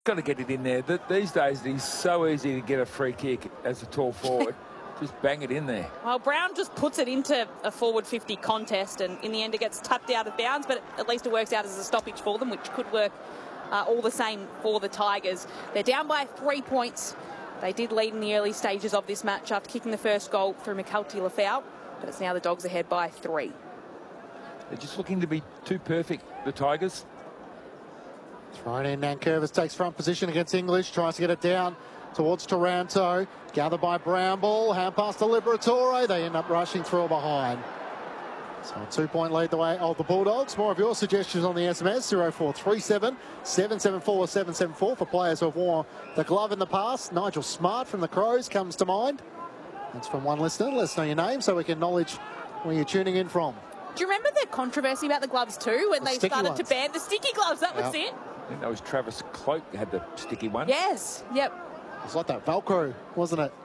Got to get it in there. These days, it's so easy to get a free kick as a tall forward. Just bang it in there. Well, Brown just puts it into a forward 50 contest, and in the end it gets tapped out of bounds, but at least it works out as a stoppage for them, which could work all the same for the Tigers. They're down by 3 points. They did lead in the early stages of this match after kicking the first goal through McCulty Lafau, but it's now the Dogs ahead by 3. They're just looking to be too perfect, the Tigers. Thrown in, Nankervis takes front position against English, tries to get it down towards Taranto. Gathered by Bramble, hand pass to Liberatore. They end up rushing through behind. So a 2-point lead the way of the Bulldogs. More of your suggestions on the SMS, 0437 774 774 for players who have worn the glove in the past. Nigel Smart from the Crows comes to mind. That's from one listener. Let us know your name so we can acknowledge where you're tuning in from. Do you remember the controversy about the gloves too, when they started to ban the sticky gloves? That was it. I think that was Travis Cloak had the sticky one. Yes, yep. It was like that Velcro, wasn't it?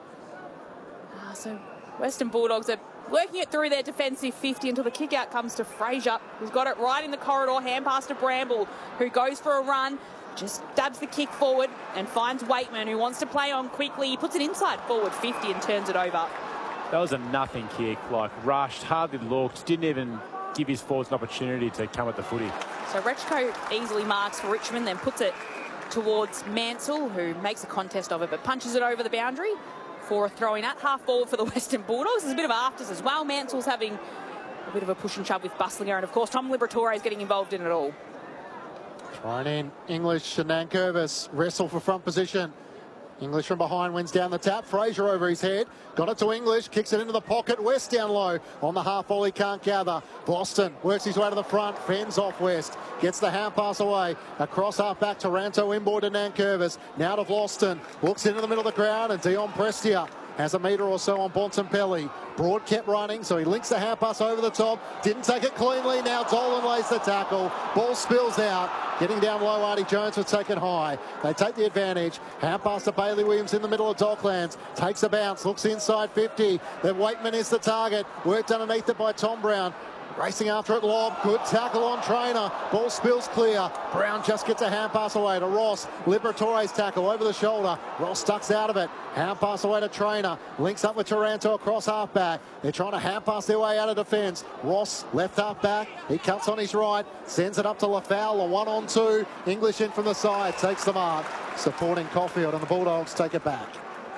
So Western Bulldogs are working it through their defensive 50 until the kick out comes to Fraser, who's got it right in the corridor, hand pass to Bramble, who goes for a run, just dabs the kick forward and finds Waitman, who wants to play on quickly. He puts it inside forward 50 and turns it over. That was a nothing kick, like rushed, hardly looked, didn't even give his forwards an opportunity to come at the footy. So Rechko easily marks for Richmond, then puts it towards Mansell, who makes a contest of it, but punches it over the boundary for a throw-in at half forward for the Western Bulldogs. There's a bit of afters as well. Mansell's having a bit of a push and shove with Bustlinger, and of course Tom Liberatore is getting involved in it all. Thrown in, English and Nankervis wrestle for front position. English from behind wins down the tap. Fraser over his head. Got it to English. Kicks it into the pocket. West down low. On the half volley, can't gather. Boston works his way to the front. Fends off West. Gets the hand pass away. Across half back. Taranto inboard to Nankervis. Now to Vlosten. Looks into the middle of the ground. And Dion Prestia has a metre or so on Bontempelli. Broad kept running, so he links the hand pass over the top. Didn't take it cleanly. Now Dolan lays the tackle. Ball spills out. Getting down low, Artie Jones was taken high. They take the advantage. Hand pass to Bailey Williams in the middle of Docklands. Takes a bounce, looks inside 50. Then Waitman is the target. Worked underneath it by Tom Brown. Racing after it, Lob. Good tackle on Trainer. Ball spills clear. Brown just gets a hand pass away to Ross. Liberatore's tackle over the shoulder. Ross ducks out of it. Hand pass away to Trainer. Links up with Taranto across half back. They're trying to hand pass their way out of defence. Ross left half back. He cuts on his right. Sends it up to Lafau. A 1-on-2. English in from the side. Takes the mark. Supporting Caulfield, and the Bulldogs take it back.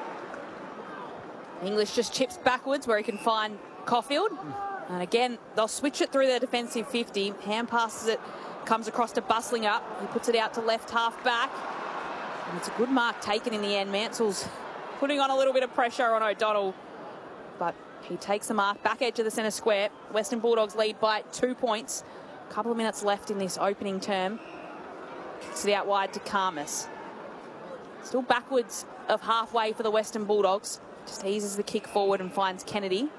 English just chips backwards where he can find Caulfield. And again, they'll switch it through their defensive 50. Hand passes it, comes across to Bustlinger. He puts it out to left half back. And it's a good mark taken in the end. Mansell's putting on a little bit of pressure on O'Donnell. But he takes the mark, back edge of the centre square. Western Bulldogs lead by 2 points. A couple of minutes left in this opening term. Kicks it out wide to Karmas. Still backwards of halfway for the Western Bulldogs. Just eases the kick forward and finds Kennedy.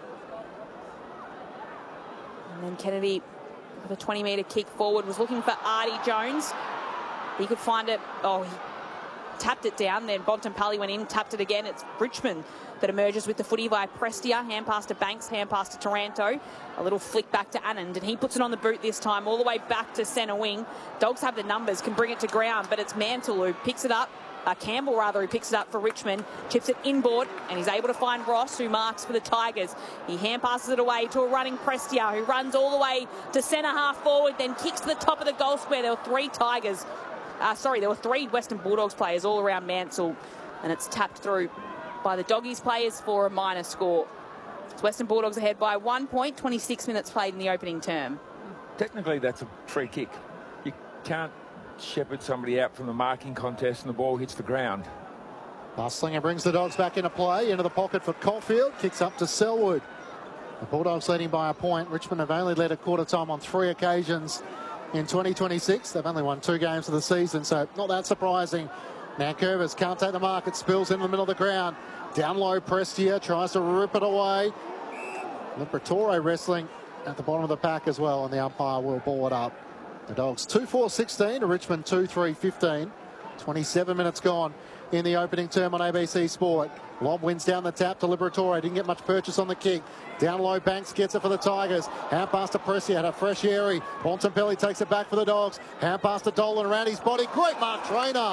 And then Kennedy, with a 20-metre kick forward, was looking for Artie Jones. He could find it. Oh, he tapped it down. Then Bontempelli went in, tapped it again. It's Richmond that emerges with the footy via Prestia. Hand pass to Banks, hand pass to Taranto. A little flick back to Anand, and he puts it on the boot this time, all the way back to centre wing. Dogs have the numbers, can bring it to ground, but it's Mantle who picks it up. Campbell, rather, who picks it up for Richmond, chips it inboard, and he's able to find Ross, who marks for the Tigers. He hand passes it away to a running Prestia, who runs all the way to centre half forward, then kicks to the top of the goal square. There were three Western Bulldogs players all around Mansell, and it's tapped through by the Doggies players for a minor score. It's Western Bulldogs ahead by 1 point, 26 minutes played in the opening term. Technically, that's a free kick. You can't shepherd somebody out from the marking contest and the ball hits the ground. Bustlinger brings the Dogs back into play, into the pocket for Caulfield, kicks up to Selwood. The Bulldogs leading by a point. Richmond have only led a quarter time on 3 occasions in 2026. They've only won 2 games of the season, so not that surprising. Nankervis can't take the mark. It spills in the middle of the ground. Down low, Prestia tries to rip it away. Liberatore wrestling at the bottom of the pack as well, and the umpire will ball it up. The Dogs 2-4-16 to Richmond 2-3-15. 27 minutes gone in the opening term on ABC Sport. Lob wins down the tap to Liberatore. Didn't get much purchase on the kick. Down low, Banks gets it for the Tigers. Hand pass to Prestia. Had a fresh airy. Bontempelli takes it back for the Dogs. Hand pass to Dolan around his body. Great mark, Trainer.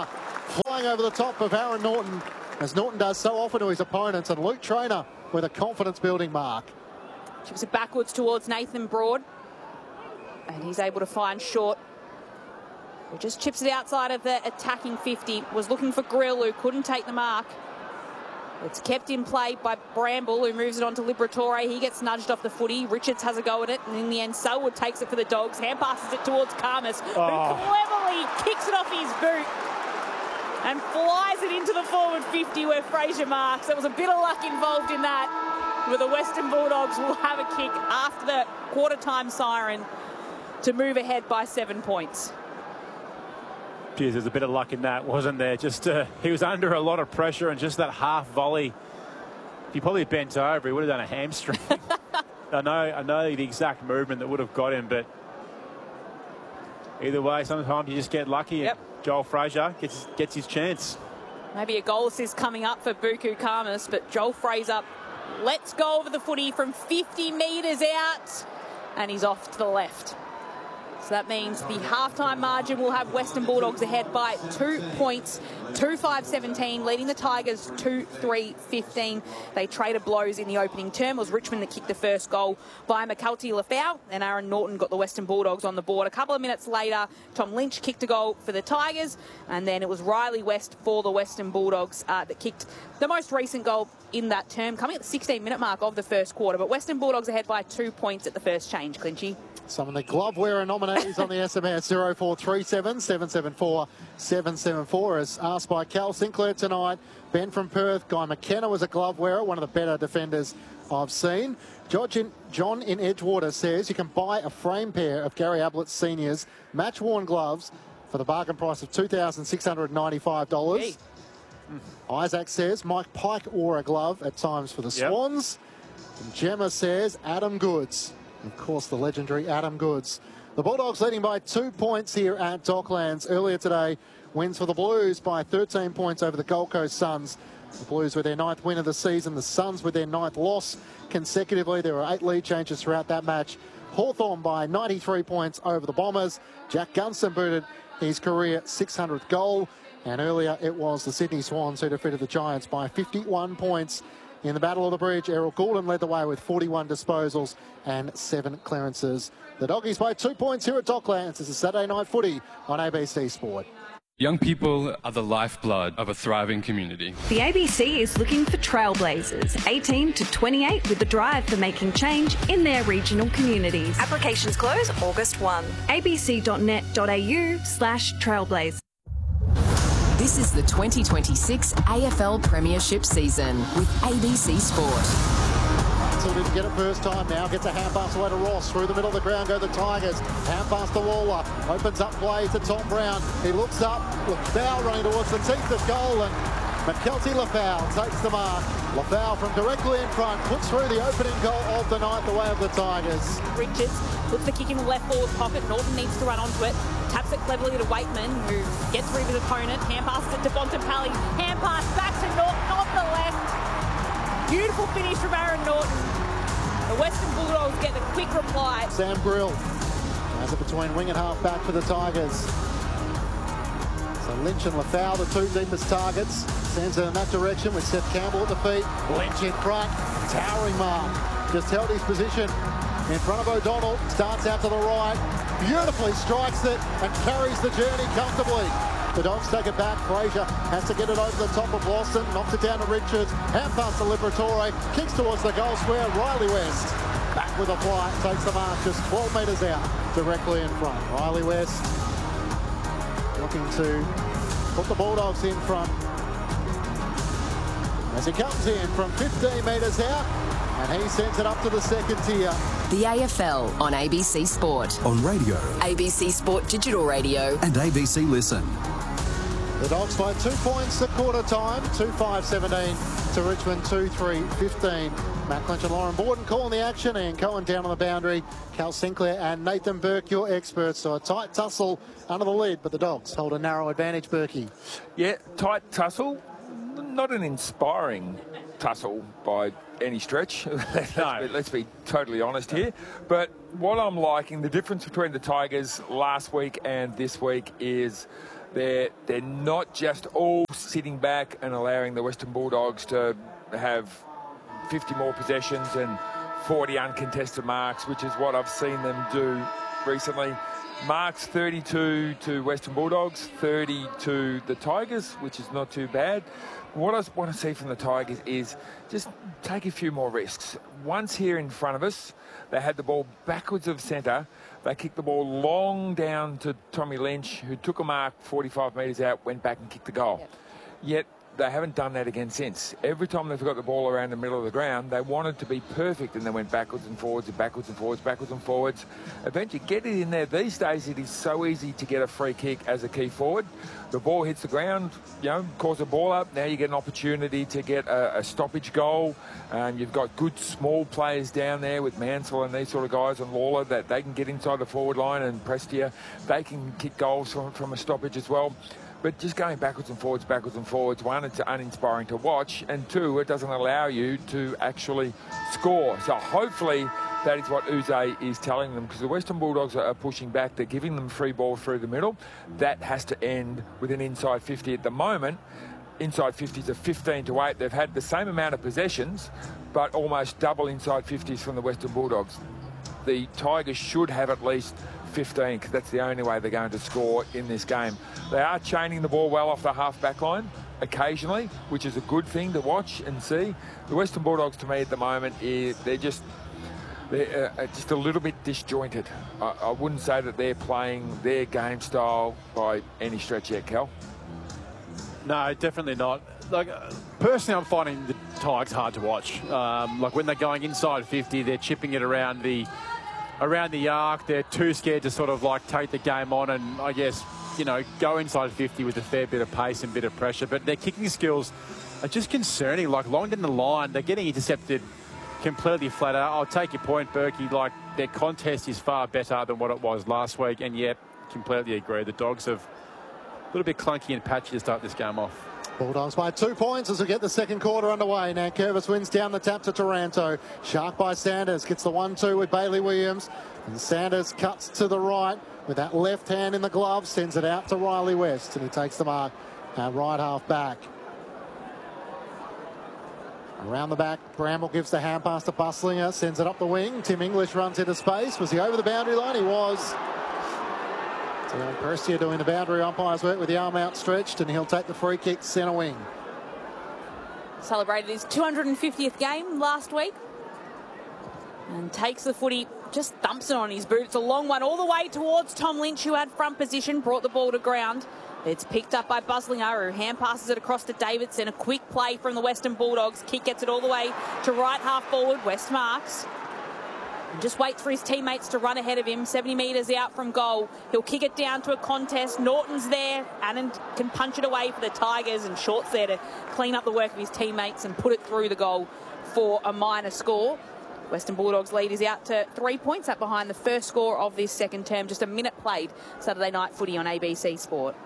flying over the top of Aaron Naughton, as Naughton does so often to his opponents, and Luke Traynor with a confidence-building mark. Chips it backwards towards Nathan Broad, and he's able to find Short, who just chips it outside of the attacking 50. Was looking for Grill, who couldn't take the mark. It's kept in play by Bramble, who moves it on to Liberatore. He gets nudged off the footy. Richards has a go at it, and in the end, Selwood takes it for the Dogs. Hand passes it towards Karmas, who cleverly kicks it off his boot and flies it into the forward 50 where Fraser marks. There was a bit of luck involved in that, where the Western Bulldogs will have a kick after the quarter-time siren to move ahead by 7 points. Geez, there's a bit of luck in that, wasn't there? Just he was under a lot of pressure, and just that half volley, if he probably bent over, he would have done a hamstring. I know the exact movement that would have got him, but either way, sometimes you just get lucky. Yep. And Joel Fraser gets his chance. Maybe a goal assist coming up for Buku Karmas, but Joel Fraser lets go of the footy from 50 metres out, and he's off to the left. So that means the halftime margin will have Western Bulldogs ahead by 2 points, 2-5-17, leading the Tigers 2-3-15. They traded blows in the opening term. It was Richmond that kicked the first goal by McKelty Lafau, and Aaron Naughton got the Western Bulldogs on the board. A couple of minutes later, Tom Lynch kicked a goal for the Tigers, and then it was Riley West for the Western Bulldogs that kicked the most recent goal in that term, coming at the 16-minute mark of the first quarter. But Western Bulldogs ahead by 2 points at the first change, Clinchy. Some of the glove wearer nominees on the SMS 0437 774 774, as asked by Cal Sinclair tonight. Ben from Perth, Guy McKenna was a glove wearer, one of the better defenders I've seen. John in Edgewater says you can buy a frame pair of Gary Ablett Senior's match-worn gloves for the bargain price of $2,695. Hey. Isaac says Mike Pike wore a glove at times for the Swans. And Gemma says Adam Goods. Of course, the legendary Adam Goods. The Bulldogs leading by 2 points here at Docklands. Earlier today, wins for the Blues by 13 points over the Gold Coast Suns. The Blues with their 9th win of the season. The Suns with their 9th loss consecutively. There were 8 lead changes throughout that match. Hawthorn by 93 points over the Bombers. Jack Gunston booted his career 600th goal. And earlier it was the Sydney Swans who defeated the Giants by 51 points. In the Battle of the Bridge, Errol Goulden led the way with 41 disposals and 7 clearances. The Doggies by 2 points here at Docklands. This is Saturday Night Footy on ABC Sport. Young people are the lifeblood of a thriving community. The ABC is looking for trailblazers, 18 to 28, with the drive for making change in their regional communities. Applications close August 1. abc.net.au/trailblaze. This is the 2026 AFL Premiership season with ABC Sport. So didn't get it first time, now gets a hand pass away to Ross. Through the middle of the ground go the Tigers. Hand pass to Lawler. Opens up play to Tom Brown. He looks up. Lafau running towards the teeth of goal, and McKelty Lafau takes the mark. Lafau from directly in front puts through the opening goal of the night, the way of the Tigers. Richards puts the kick in the left forward pocket. Norton needs to run onto it. Taps it cleverly to Waitman, who gets through his opponent. Hand passes it to Bontempelli. Hand pass back to Norton on the left. Beautiful finish from Aaron Norton. The Western Bulldogs get the quick reply. Sam Grill has it between wing and half back for the Tigers. So Lynch and Lafau, the 2 deepest targets. Sends it in that direction with Seth Campbell at the feet. Lynch in front, towering mark. Just held his position in front of O'Donnell. Starts out to the right, beautifully strikes it and carries the journey comfortably. The Dogs take it back. Fraser has to get it over the top of Lawson. Knocks it down to Richards. Hand pass to Liberatore. Kicks towards the goal square. Riley West back with a fly. Takes the mark just 12 metres out. Directly in front. Riley West looking to put the Bulldogs in front. As he comes in from 15 metres out. And he sends it up to the second tier. The AFL on ABC Sport. On radio. ABC Sport Digital Radio. And ABC Listen. The Dogs by 2 points at quarter time. 2-5-17 to Richmond 2-3-15. Matt Clinch and Lauren Borden calling the action. And Cohen down on the boundary. Cal Sinclair and Nathan Burke, your experts. So a tight tussle under the lid, but the Dogs hold a narrow advantage, Burkey. Yeah, tight tussle. Not an inspiring tussle by any stretch. Let's be totally honest here. But what I'm liking, the difference between the Tigers last week and this week is They're not just all sitting back and allowing the Western Bulldogs to have 50 more possessions and 40 uncontested marks, which is what I've seen them do recently. Marks 32 to Western Bulldogs, 30 to the Tigers, which is not too bad. What I want to see from the Tigers is just take a few more risks. Once here in front of us, they had the ball backwards of centre. They kicked the ball long down to Tommy Lynch, who took a mark 45 metres out, went back and kicked the goal. Yep. Yet they haven't done that again since. Every time they've got the ball around the middle of the ground, they wanted to be perfect, and they went backwards and forwards and backwards and forwards, backwards and forwards. Eventually get it in there. These days it is so easy to get a free kick as a key forward. The ball hits the ground, you know, cause a ball up. Now you get an opportunity to get a stoppage goal. You've got good small players down there with Mansell and these sort of guys, and Lawler, that they can get inside the forward line, and Prestia, they can kick goals from a stoppage as well. But just going backwards and forwards, one, it's uninspiring to watch, and two, it doesn't allow you to actually score. So hopefully that is what Uze is telling them, because the Western Bulldogs are pushing back. They're giving them free ball through the middle. That has to end with an inside 50 at the moment. Inside 50s are 15-8. They've had the same amount of possessions, but almost double inside 50s from the Western Bulldogs. The Tigers should have at least 15, because that's the only way they're going to score in this game. They are chaining the ball well off the half-back line occasionally, which is a good thing to watch and see. The Western Bulldogs, to me, at the moment, they're just a little bit disjointed. I wouldn't say that they're playing their game style by any stretch yet, Cal. No, definitely not. Like, personally, I'm finding the Tigers hard to watch. Like, when they're going inside 50, they're chipping it around the arc. They're too scared to sort of like take the game on and, I guess, you know, go inside 50 with a fair bit of pace and bit of pressure. But their kicking skills are just concerning. Like, long down the line, they're getting intercepted completely flat out. I'll take your point, Berkey. Like, their contest is far better than what it was last week. And yet, completely agree. The Dogs have a little bit clunky and patchy to start this game off. Bulldogs by 2 points as we get the second quarter underway. Nankervis wins down the tap to Taranto. Shark by Sanders gets the 1-2 with Bailey Williams. And Sanders cuts to the right with that left hand in the glove, sends it out to Riley West, and he takes the mark at right half back. Around the back, Bramble gives the hand pass to Buslinger, sends it up the wing. Tim English runs into space. Was he over the boundary line? He was. So Prestia doing the boundary umpire's work with the arm outstretched, and he'll take the free kick centre wing. Celebrated his 250th game last week and takes the footy, just thumps it on his boot. It's a long one all the way towards Tom Lynch, who had front position, brought the ball to ground. It's picked up by Buslinger, who hand passes it across to Davidson. A quick play from the Western Bulldogs. Kick gets it all the way to right half forward. West marks. And just waits for his teammates to run ahead of him. 70 metres out from goal. He'll kick it down to a contest. Norton's there. Annan can punch it away for the Tigers, and Short's there to clean up the work of his teammates and put it through the goal for a minor score. Western Bulldogs lead is out to 3 points up behind the first score of this second term. Just a minute played Saturday night footy on ABC Sport.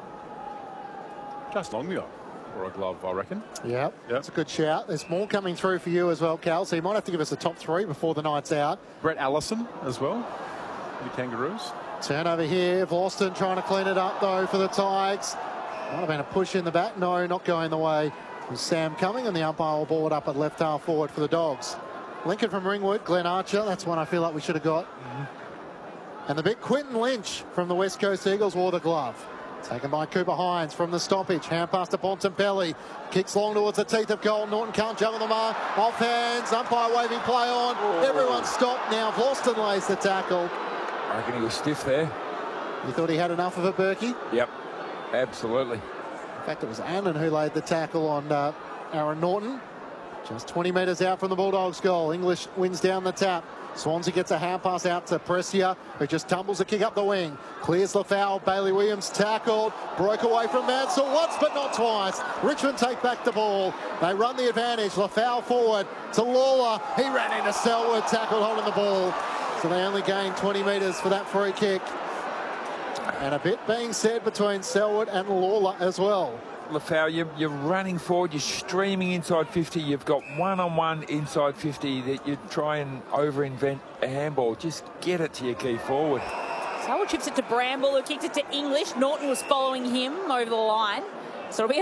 Just long ago for a glove, I reckon. Yep, that's a good shout. There's more coming through for you as well, Cal, so you might have to give us a top three before the night's out. Brett Allison as well, the Kangaroos. Turnover here. Vlauston trying to clean it up, though, for the Tigers. Might have been a push in the back. No, not going the way of Sam Cumming, and the umpire will ball it up at left half forward for the Dogs. Lincoln from Ringwood, Glenn Archer. That's one I feel like we should have got. And the big Quinton Lynch from the West Coast Eagles wore the glove. Taken by Cooper Hines from the stoppage. Hand pass to Bontempelli. Kicks long towards the teeth of goal. Norton can't jump on the mark. Off hands. Umpire waving play on. Everyone stopped now. Vlauston lays the tackle. I reckon he was stiff there. You thought he had enough of it, Berkey? Yep, absolutely. In fact, it was Annan who laid the tackle on Aaron Norton. Just 20 metres out from the Bulldogs' goal. English wins down the tap. Swansea gets a hand pass out to Prestia, who just tumbles the kick up the wing. Clears the foul. Bailey Williams tackled. Broke away from Mansell once but not twice. Richmond take back the ball. They run the advantage. Lafau forward to Lawler. He ran into Selwood, tackled holding the ball. So they only gained 20 metres for that free kick. And a bit being said between Selwood and Lawler as well. Lafau, you're running forward, you're streaming inside 50, you've got one-on-one inside 50 that you try and over-invent a handball. Just get it to your key forward. So Howell chips it to Bramble, who kicked it to English. Norton was following him over the line. So it'll be